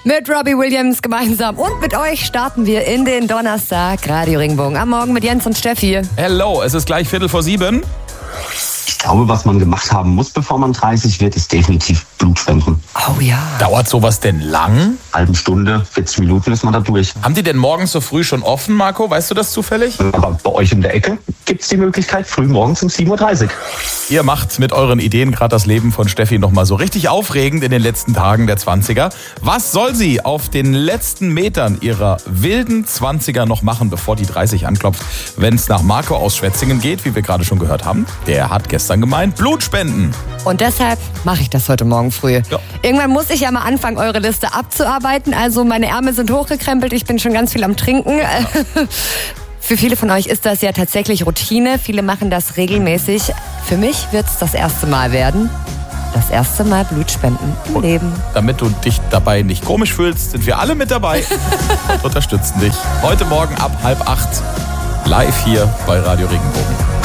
Mit Robbie Williams gemeinsam und mit euch starten wir in den Donnerstag Radio Regenbogen. Am Morgen mit Jens und Steffi. Hello, es ist gleich 6:45. Ich glaube, was man gemacht haben muss, bevor man 30 wird, ist definitiv Blutspenden. Oh ja. Dauert sowas denn lang? Halbe Stunde, 40 Minuten ist man da durch. Haben die denn morgens so früh schon offen, Marco? Weißt du das zufällig? Aber bei euch in der Ecke gibt es die Möglichkeit, früh morgens um 7:30 Uhr. Ihr macht mit euren Ideen gerade das Leben von Steffi nochmal so richtig aufregend in den letzten Tagen der 20er. Was soll sie auf den letzten Metern ihrer wilden 20er noch machen, bevor die 30 anklopft, wenn es nach Marco aus Schwetzingen geht, wie wir gerade schon gehört haben? Der hat gestern gemeint, Blutspenden. Und deshalb mache ich das heute Morgen früh. Ja. Irgendwann muss ich ja mal anfangen, eure Liste abzuarbeiten. Also meine Ärmel sind hochgekrempelt, ich bin schon ganz viel am Trinken. Ja. Für viele von euch ist das ja tatsächlich Routine. Viele machen das regelmäßig. Für mich wird es das erste Mal werden. Das erste Mal Blutspenden im Leben. Damit du dich dabei nicht komisch fühlst, sind wir alle mit dabei und unterstützen dich. Heute Morgen ab 7:30 live hier bei Radio Regenbogen.